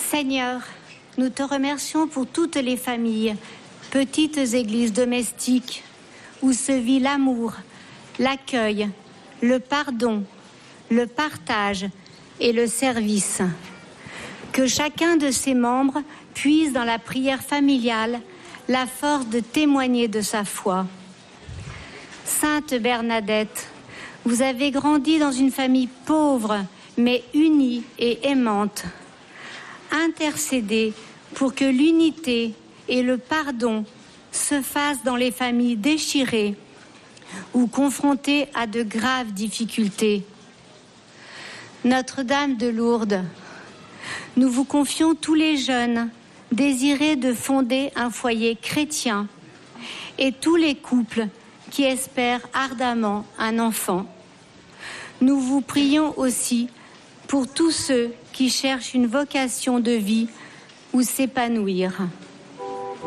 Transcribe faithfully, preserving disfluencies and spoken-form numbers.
Seigneur, nous te remercions pour toutes les familles, petites églises domestiques, où se vit l'amour, l'accueil, le pardon, le partage et le service. Que chacun de ses membres puise dans la prière familiale la force de témoigner de sa foi. Sainte Bernadette, vous avez grandi dans une famille pauvre, mais unie et aimante. Intercédez pour que l'unité et le pardon se fassent dans les familles déchirées ou confrontées à de graves difficultés. Notre-Dame de Lourdes, nous vous confions tous les jeunes désireux de fonder un foyer chrétien et tous les couples qui espèrent ardemment un enfant. Nous vous prions aussi pour tous ceux qui cherchent une vocation de vie ou s'épanouir.